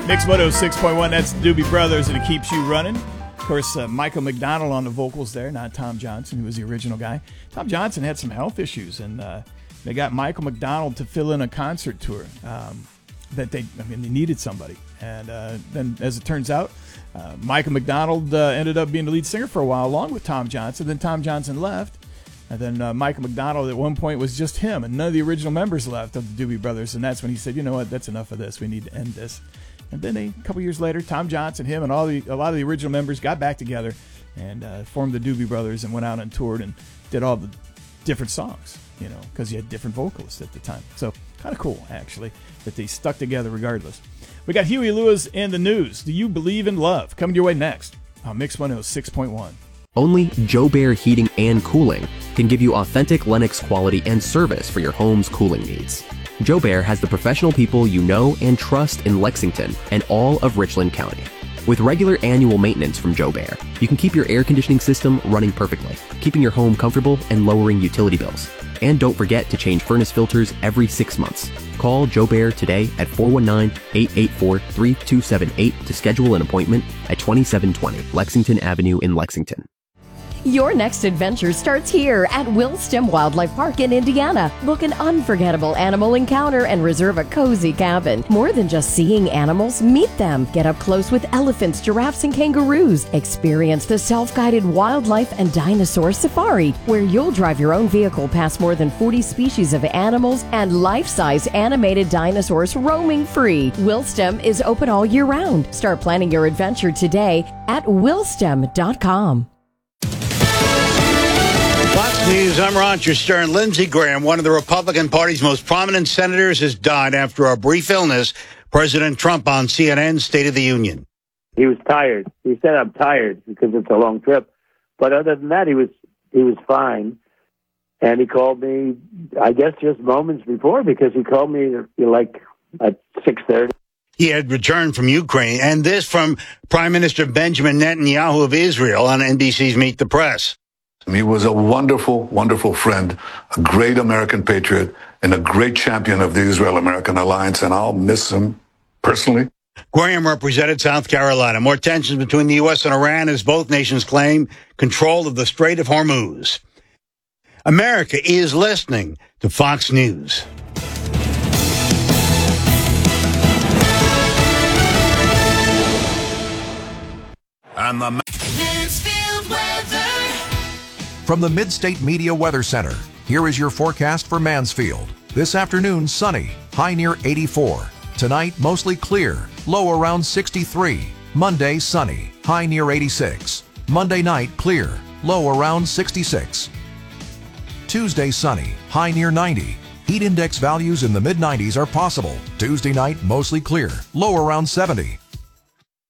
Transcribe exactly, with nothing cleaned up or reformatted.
Mix one oh six point one, that's the Doobie Brothers, and it keeps you running. Of course, uh, Michael McDonald on the vocals there, not Tom Johnson, who was the original guy. Tom Johnson had some health issues, and uh, they got Michael McDonald to fill in a concert tour. Um, that they, I mean, they needed somebody. And uh, then, as it turns out, uh, Michael McDonald uh, ended up being the lead singer for a while, along with Tom Johnson. Then Tom Johnson left, and then uh, Michael McDonald at one point was just him, and none of the original members left of the Doobie Brothers. And that's when he said, you know what, that's enough of this. We need to end this. And then they, a couple years later, Tom Johnson, him, and all the a lot of the original members got back together and uh, formed the Doobie Brothers and went out and toured and did all the different songs, you know, because you had different vocalists at the time. So kind of cool, actually, that they stuck together regardless. We got Huey Lewis in the news. Do you believe in love? Coming your way next on Mix one oh six point one. Only Joe Bear Heating and Cooling can give you authentic Lennox quality and service for your home's cooling needs. Joe Bear has the professional people you know and trust in Lexington and all of Richland County. With regular annual maintenance from Joe Bear, you can keep your air conditioning system running perfectly, keeping your home comfortable and lowering utility bills. And don't forget to change furnace filters every six months. Call Joe Bear today at four one nine, eight eight four, three two seven eight to schedule an appointment at twenty-seven twenty Lexington Avenue in Lexington. Your next adventure starts here at Wilston Wildlife Park in Indiana. Book an unforgettable animal encounter and reserve a cozy cabin. More than just seeing animals, meet them. Get up close with elephants, giraffes, and kangaroos. Experience the self-guided wildlife and dinosaur safari, where you'll drive your own vehicle past more than forty species of animals and life-size animated dinosaurs roaming free. Wilston is open all year round. Start planning your adventure today at wilston dot com. Fox News, I'm Roger Stern. Lindsey Graham, one of the Republican Party's most prominent senators, has died after a brief illness. President Trump on C N N's State of the Union. He was tired. He said, I'm tired because it's a long trip. But other than that, he was he was fine. And he called me, I guess, just moments before, because he called me like at six thirty. He had returned from Ukraine. And this from Prime Minister Benjamin Netanyahu of Israel on N B C's Meet the Press. He was a wonderful, wonderful friend, a great American patriot, and a great champion of the Israel-American alliance, and I'll miss him personally. Graham represented South Carolina. More tensions between the U S and Iran as both nations claim control of the Strait of Hormuz. America is listening to Fox News. And the Mansfield weather. From the Midstate Media Weather Center, here is your forecast for Mansfield. This afternoon, sunny, high near eighty-four. Tonight, mostly clear, low around sixty-three. Monday, sunny, high near eighty-six. Monday night, clear, low around sixty-six. Tuesday, sunny, high near ninety. Heat index values in the mid nineties are possible. Tuesday night, mostly clear, low around seventy.